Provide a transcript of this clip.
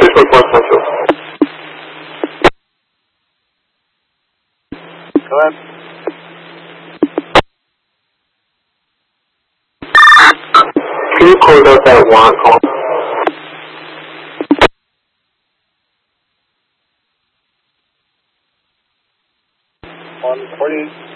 Go ahead. Can you close out that warrant call? 140.